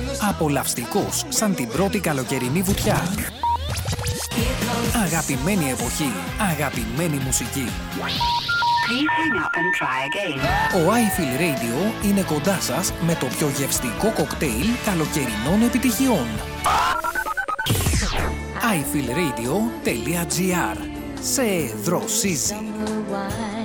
Απολαυστικός σαν την πρώτη καλοκαιρινή βουτιά. Αγαπημένη εποχή, αγαπημένη μουσική. Ο iFeel Radio είναι κοντά σας με το πιο γευστικό κοκτέιλ καλοκαιρινών επιτυχιών. iFeelRadio.gr. Σε δροσίζει.